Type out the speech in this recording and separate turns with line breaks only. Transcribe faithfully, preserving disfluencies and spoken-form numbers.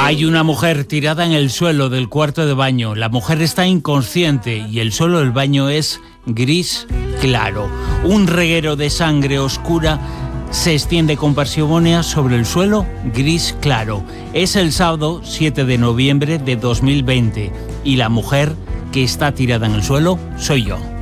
Hay una mujer tirada en el suelo del cuarto de baño. La mujer está inconsciente y el suelo del baño es gris claro. Un reguero de sangre oscura se extiende con parsimonia sobre el suelo gris claro. Es el sábado siete de noviembre de dos mil veinte y la mujer que está tirada en el suelo soy yo.